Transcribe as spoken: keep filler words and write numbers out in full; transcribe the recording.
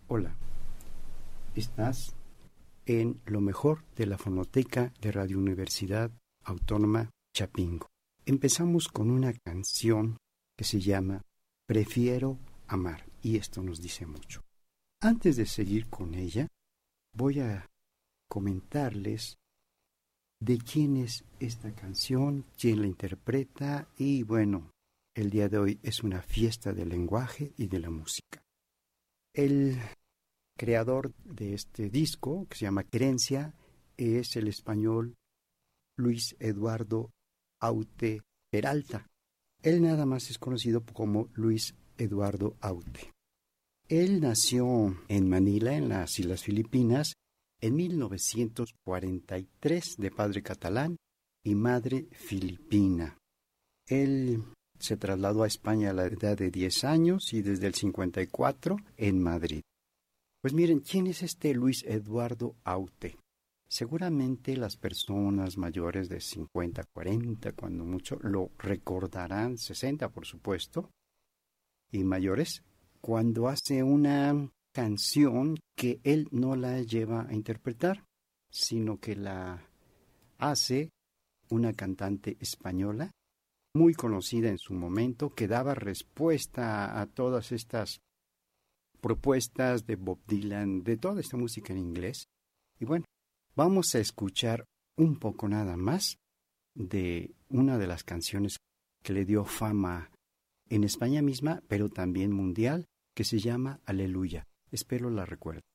Hola, estás en lo mejor de la fonoteca de Radio Universidad Autónoma Chapingo. Empezamos con una canción que se llama Prefiero amar, y esto nos dice mucho. Antes de seguir con ella, voy a comentarles de quién es esta canción, quién la interpreta, y bueno, el día de hoy es una fiesta del lenguaje y de la música. El creador de este disco, que se llama Querencia, es el español Luis Eduardo Aute Peralta. Él nada más es conocido como Luis Eduardo Aute. Él nació en Manila, en las Islas Filipinas, en mil novecientos cuarenta y tres, de padre catalán y madre filipina. Él se trasladó a España a la edad de diez años y desde el cincuenta y cuatro en Madrid. Pues miren, ¿quién es este Luis Eduardo Aute? Seguramente las personas mayores de cincuenta, cuarenta, cuando mucho, lo recordarán, sesenta por supuesto, y mayores, cuando hace una canción que él no la lleva a interpretar, sino que la hace una cantante española muy conocida en su momento, que daba respuesta a todas estas propuestas de Bob Dylan, de toda esta música en inglés. Y bueno, vamos a escuchar un poco nada más de una de las canciones que le dio fama en España misma, pero también mundial, que se llama Aleluya. Espero la recuerden.